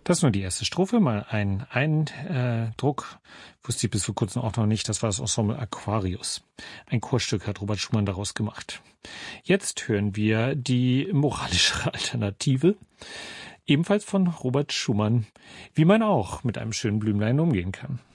Das ist nur die erste Strophe, mal ein Eindruck. Wusste ich bis vor kurzem auch noch nicht, das war das Ensemble Aquarius. Ein Chorstück hat Robert Schumann daraus gemacht. Jetzt hören wir die moralische Alternative, ebenfalls von Robert Schumann, wie man auch mit einem schönen Blümlein umgehen kann.